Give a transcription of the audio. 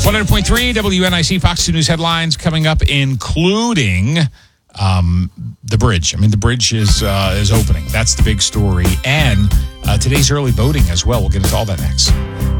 100.3 WNIC Fox 2 News headlines coming up, including the bridge. I mean, the bridge is opening. That's the big story. And today's early voting as well. We'll get into all that next.